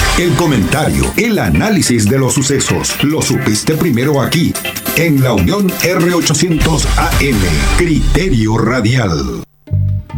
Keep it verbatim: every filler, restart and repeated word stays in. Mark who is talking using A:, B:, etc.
A: El comentario, el análisis de los sucesos, lo supiste primero aquí, en la Unión R ochocientos A M, Criterio Radial.